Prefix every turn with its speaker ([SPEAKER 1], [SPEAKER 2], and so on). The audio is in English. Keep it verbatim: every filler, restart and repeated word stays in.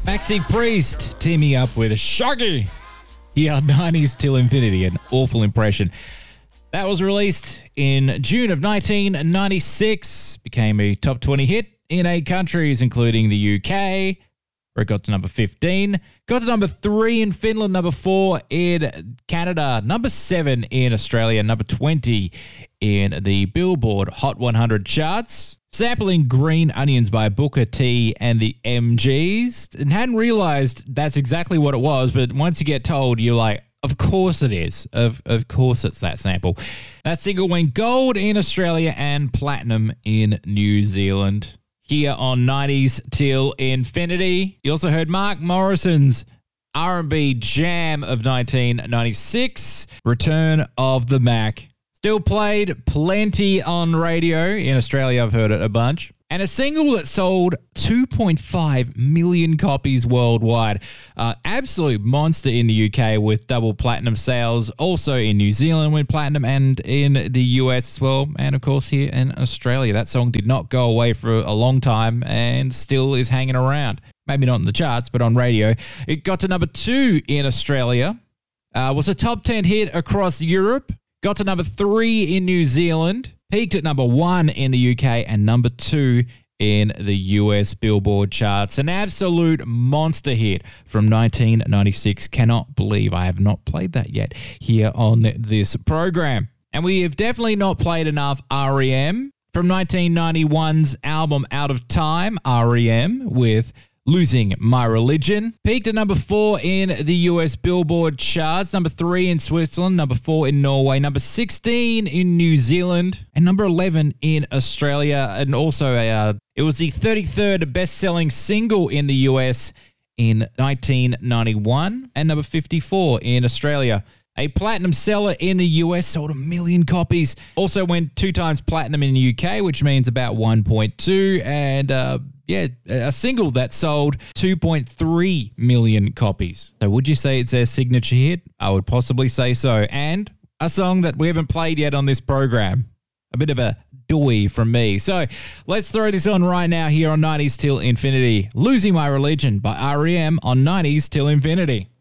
[SPEAKER 1] Maxi Priest teaming up with Shaggy. Yeah, nineties Till Infinity, an awful impression. That was released in June of nineteen ninety-six, became a top twenty hit in eight countries, including the U K, where it got to number fifteen, got to number three in Finland, number four in Canada, number seven in Australia, number twenty in the Billboard Hot one hundred charts. Sampling Green Onions by Booker T and the M Gs, and hadn't realized that's exactly what it was, but once you get told, you're like, of course it is. Of, of course it's that sample. That single went gold in Australia and platinum in New Zealand. Here on nineties Till Infinity, you also heard Mark Morrison's R and B jam of nineteen ninety-six, Return of the Mac. Still played plenty on radio. In Australia, I've heard it a bunch. And a single that sold two point five million copies worldwide. Uh, absolute monster in the U K with double platinum sales. Also in New Zealand went platinum and in the U S as well. And of course here in Australia. That song did not go away for a long time and still is hanging around. Maybe not in the charts, but on radio. It got to number two in Australia. Uh, was a top ten hit across Europe. Got to number three in New Zealand, peaked at number one in the U K, and number two in the U S Billboard charts. An absolute monster hit from nineteen ninety-six. Cannot believe I have not played that yet here on this program. And we have definitely not played enough R E M. From nineteen ninety-one's album Out of Time, R E M with Losing My Religion. Peaked at number four in the U S Billboard charts, number three in Switzerland, number four in Norway, number sixteen in New Zealand, and number eleven in Australia. And also, a, uh, it was the thirty-third best-selling single in the U S in nineteen ninety-one, and number fifty-four in Australia. A platinum seller in the U S, sold a million copies. Also went two times platinum in the U K, which means about one point two, and uh, yeah, a single that sold two point three million copies. So would you say it's their signature hit? I would possibly say so. And a song that we haven't played yet on this program. A bit of a doy from me. So let's throw this on right now here on nineties Till Infinity. Losing My Religion by R E M on nineties Till Infinity.